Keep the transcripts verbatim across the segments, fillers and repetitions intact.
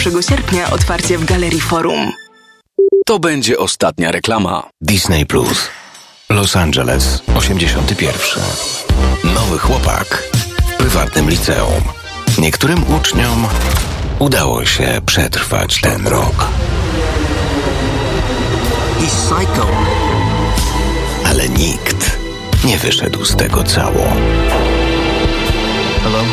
pierwszego sierpnia otwarcie w Galerii Forum. To będzie ostatnia reklama. Disney Plus. Los Angeles, osiemdziesiąty pierwszy. Nowy chłopak w prywatnym liceum. Niektórym uczniom udało się przetrwać ten rok. He's psycho. Ale nikt nie wyszedł z tego cało. Hello?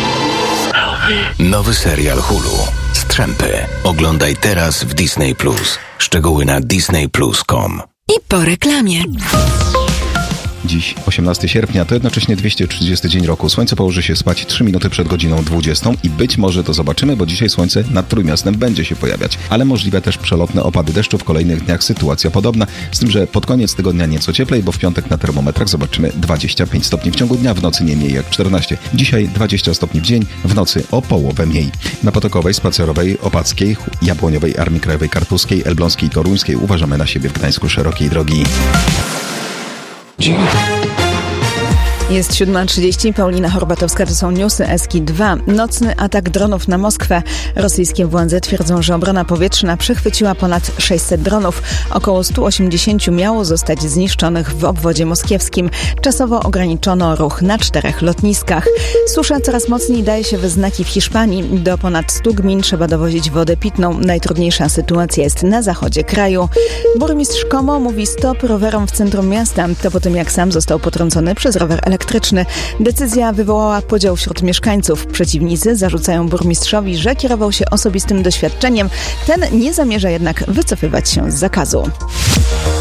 Nowy serial Hulu. Strzępy. Oglądaj teraz w Disney Plus. Szczegóły na disney plus kropka com. I po reklamie. Dziś, osiemnastego sierpnia, to jednocześnie dwieście trzydziesty dzień roku. Słońce położy się spać trzy minuty przed godziną dwudziestą i być może to zobaczymy, bo dzisiaj słońce nad Trójmiastem będzie się pojawiać. Ale możliwe też przelotne opady deszczu. W kolejnych dniach sytuacja podobna, z tym, że pod koniec tygodnia nieco cieplej, bo w piątek na termometrach zobaczymy dwadzieścia pięć stopni w ciągu dnia, w nocy nie mniej jak czternaście. Dzisiaj dwadzieścia stopni w dzień, w nocy o połowę mniej. Na Potokowej, Spacerowej, Opackiej, Jabłoniowej, Armii Krajowej, Kartuskiej, Elbląskiej i Toruńskiej uważamy na siebie w Gdańsku szerokiej drogi. Jest siódma trzydzieści, Paulina Horbatowska, to są newsy. Eski dwa. Nocny atak dronów na Moskwę. Rosyjskie władze twierdzą, że obrona powietrzna przechwyciła ponad sześćset dronów. Około sto osiemdziesiąt miało zostać zniszczonych w obwodzie moskiewskim. Czasowo ograniczono ruch na czterech lotniskach. Susza coraz mocniej daje się we znaki w Hiszpanii. Do ponad stu gmin trzeba dowozić wodę pitną. Najtrudniejsza sytuacja jest na zachodzie kraju. Burmistrz Como mówi stop rowerom w centrum miasta. To po tym, jak sam został potrącony przez rower elektryczny. Decyzja wywołała podział wśród mieszkańców. Przeciwnicy zarzucają burmistrzowi, że kierował się osobistym doświadczeniem. Ten nie zamierza jednak wycofywać się z zakazu.